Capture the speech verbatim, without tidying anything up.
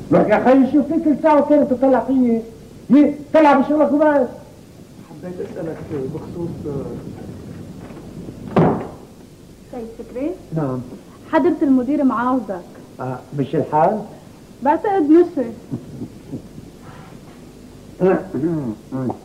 لك يا خي شوف فيك الساعة وكانت تطلع فيي هي طلع بشغلك وبس. حبيت اسألك بخصوص سيد فكري. نعم. حضرة المدير معاوزك. آه مش الحال؟ بعتقد مشي.